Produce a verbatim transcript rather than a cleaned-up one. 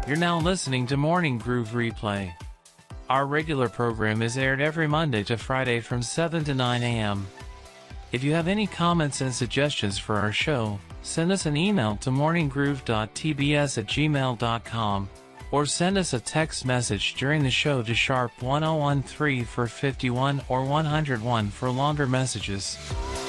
You're now listening to Morning Groove Replay. Our regular program is aired every Monday to Friday from seven to nine a m If you have any comments and suggestions for our show, send us an email to morninggroove dot t b s at gmail dot com or send us a text message during the show to sharp one oh one three for fifty-one or one oh one for longer messages.